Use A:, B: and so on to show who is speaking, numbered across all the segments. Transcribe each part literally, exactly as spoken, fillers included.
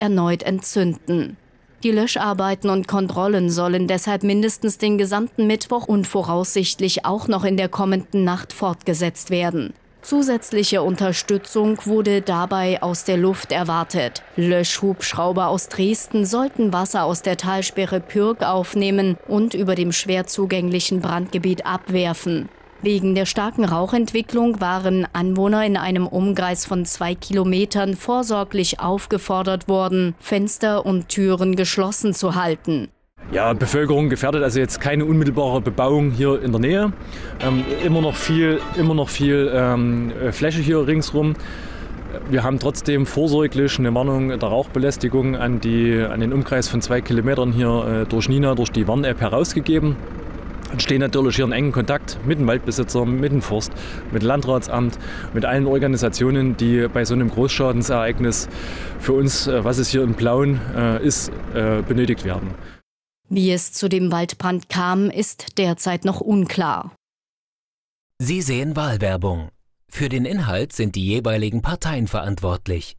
A: erneut entzünden. Die Löscharbeiten und Kontrollen sollen deshalb mindestens den gesamten Mittwoch und voraussichtlich auch noch in der kommenden Nacht fortgesetzt werden. Zusätzliche Unterstützung wurde dabei aus der Luft erwartet. Löschhubschrauber aus Dresden sollten Wasser aus der Talsperre Pürg aufnehmen und über dem schwer zugänglichen Brandgebiet abwerfen. Wegen der starken Rauchentwicklung waren Anwohner in einem Umkreis von zwei Kilometern vorsorglich aufgefordert worden, Fenster und Türen geschlossen zu halten.
B: Ja, Bevölkerung gefährdet, also jetzt keine unmittelbare Bebauung hier in der Nähe. Ähm, immer noch viel, immer noch viel ähm, Fläche hier ringsrum. Wir haben trotzdem vorsorglich eine Warnung der Rauchbelästigung an, die, an den Umkreis von zwei Kilometern hier äh, durch Nina, durch die Warn-App herausgegeben. Und stehen natürlich hier in engen Kontakt mit dem Waldbesitzer, mit dem Forst, mit dem Landratsamt, mit allen Organisationen, die bei so einem Großschadensereignis für uns, was es hier im Plauen äh, ist, äh, benötigt werden.
A: Wie es zu dem Waldbrand kam, ist derzeit noch unklar.
C: Sie sehen Wahlwerbung. Für den Inhalt sind die jeweiligen Parteien verantwortlich.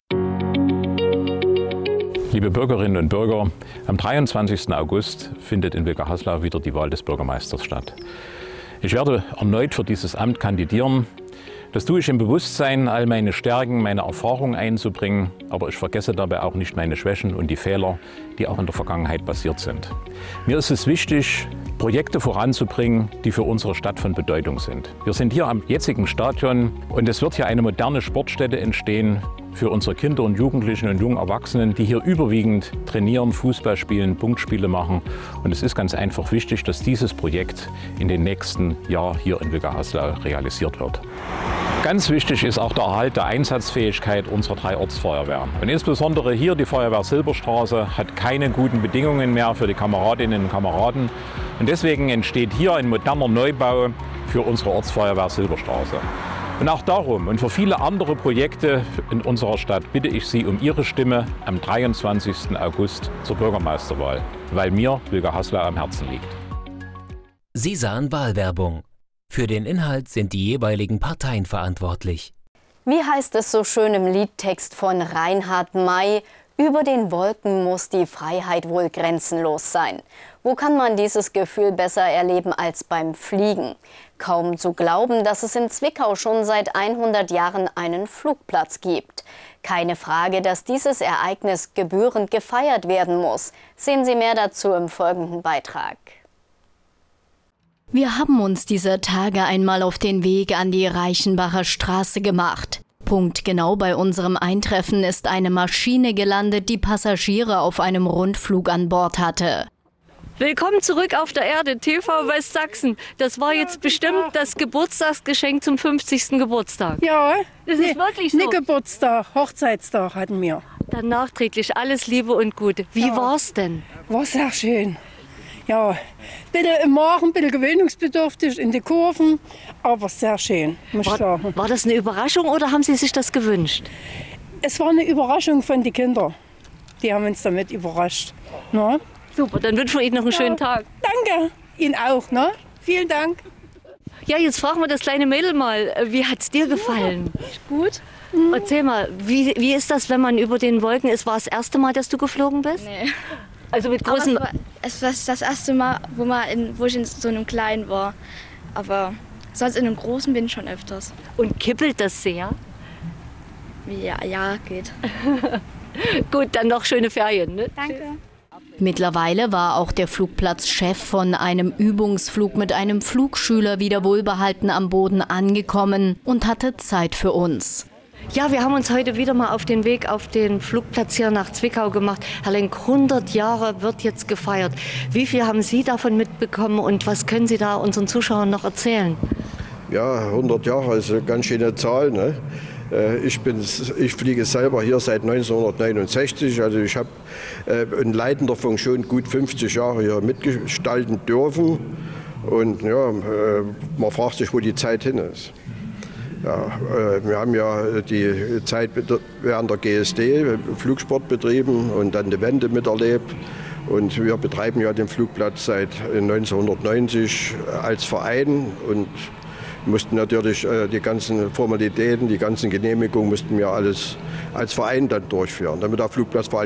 D: Liebe Bürgerinnen und Bürger, am dreiundzwanzigsten August findet in Wilka-Haslau wieder die Wahl des Bürgermeisters statt. Ich werde erneut für dieses Amt kandidieren. Das tue ich im Bewusstsein, all meine Stärken, meine Erfahrungen einzubringen, aber ich vergesse dabei auch nicht meine Schwächen und die Fehler, die auch in der Vergangenheit passiert sind. Mir ist es wichtig, Projekte voranzubringen, die für unsere Stadt von Bedeutung sind. Wir sind hier am jetzigen Stadion und es wird hier eine moderne Sportstätte entstehen für unsere Kinder und Jugendlichen und jungen Erwachsenen, die hier überwiegend trainieren, Fußball spielen, Punktspiele machen. Und es ist ganz einfach wichtig, dass dieses Projekt in den nächsten Jahren hier in Wilka-Haslau realisiert wird. Ganz wichtig ist auch der Erhalt der Einsatzfähigkeit unserer drei Ortsfeuerwehren. Und insbesondere hier die Feuerwehr Silberstraße hat keine guten Bedingungen mehr für die Kameradinnen und Kameraden. Und deswegen entsteht hier ein moderner Neubau für unsere Ortsfeuerwehr Silberstraße. Und auch darum und für viele andere Projekte in unserer Stadt bitte ich Sie um Ihre Stimme am dreiundzwanzigsten August zur Bürgermeisterwahl, weil mir Wilka-Haslau am Herzen liegt.
C: Sie sahen Wahlwerbung. Für den Inhalt sind die jeweiligen Parteien verantwortlich.
A: Wie heißt es so schön im Liedtext von Reinhard May? Über den Wolken muss die Freiheit wohl grenzenlos sein. Wo kann man dieses Gefühl besser erleben als beim Fliegen? Kaum zu glauben, dass es in Zwickau schon seit hundert Jahren einen Flugplatz gibt. Keine Frage, dass dieses Ereignis gebührend gefeiert werden muss. Sehen Sie mehr dazu im folgenden Beitrag. Wir haben uns dieser Tage einmal auf den Weg an die Reichenbacher Straße gemacht. Punktgenau bei unserem Eintreffen ist eine Maschine gelandet, die Passagiere auf einem Rundflug an Bord hatte.
E: Willkommen zurück auf der Erde, T V Westsachsen. Das war jetzt bestimmt das Geburtstagsgeschenk zum fünfzigsten Geburtstag.
F: Ja,
E: das ist wirklich so.
F: Nicht Geburtstag, Hochzeitstag hatten wir.
E: Dann nachträglich alles Liebe und Gute. Wie
F: ja.
E: war's denn?
F: War sehr schön. Ja, ein bisschen im Magen, ein bisschen gewöhnungsbedürftig in die Kurven, aber sehr schön, muss ich sagen.
E: War das eine Überraschung oder haben Sie sich das gewünscht?
F: Es war eine Überraschung von den Kindern. Die haben uns damit überrascht. Na?
E: Super, dann wünschen wir Ihnen noch einen schönen
F: ja,
E: Tag.
F: Danke, Ihnen auch. Ne? Vielen Dank.
E: Ja, jetzt fragen wir das kleine Mädel mal, wie hat es dir gefallen?
G: Ja, gut.
E: Mhm. Erzähl mal, wie, wie ist das, wenn man über den Wolken ist? War es das erste Mal, dass du geflogen bist?
G: Nee.
E: Also mit großen...
G: Aber es war das erste Mal, wo, man in, wo ich in so einem kleinen war. Aber sonst in einem großen bin ich schon öfters.
E: Und kippelt das sehr?
G: Ja, ja, geht.
E: Gut, dann noch schöne Ferien. Ne?
G: Danke.
A: Mittlerweile war auch der Flugplatzchef von einem Übungsflug mit einem Flugschüler wieder wohlbehalten am Boden angekommen und hatte Zeit für uns.
E: Ja, wir haben uns heute wieder mal auf den Weg auf den Flugplatz hier nach Zwickau gemacht. Herr Lenk, hundert Jahre wird jetzt gefeiert. Wie viel haben Sie davon mitbekommen und was können Sie da unseren Zuschauern noch erzählen?
H: Ja, hundert Jahre ist eine ganz schöne Zahl, ne? Ich, bin, ich fliege selber hier seit neunzehnhundertneunundsechzig, also ich habe äh, in leitender Funktion gut fünfzig Jahre hier mitgestalten dürfen und ja, äh, man fragt sich, wo die Zeit hin ist. Ja, äh, wir haben ja die Zeit während der G S D Flugsport betrieben und dann die Wende miterlebt. Und wir betreiben ja den Flugplatz seit neunzehnhundertneunzig als Verein und mussten natürlich äh, die ganzen Formalitäten, die ganzen Genehmigungen mussten wir alles als Verein dann durchführen, damit der Flugplatz